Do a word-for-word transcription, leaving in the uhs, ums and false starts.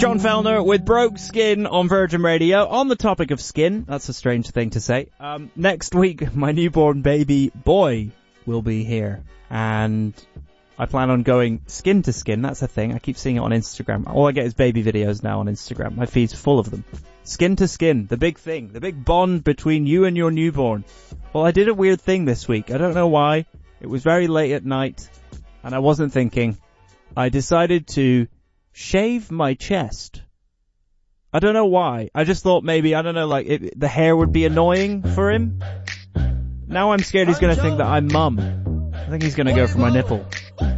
John Fellner with Broke Skin on Virgin Radio. On the topic of skin, that's a strange thing to say. Um, next week, my newborn baby boy will be here. And I plan on going skin to skin. That's a thing. I keep seeing it on Instagram. All I get is baby videos now on Instagram. My feed's full of them. Skin to skin, the big thing. The big bond between you and your newborn. Well, I did a weird thing this week. I don't know why. It was very late at night, and I wasn't thinking. I decided to shave my chest. I don't know why. I just thought maybe, I don't know, like, it, the hair would be annoying for him. Now I'm scared he's going to think that I'm mum. I think he's going to go for my nipple.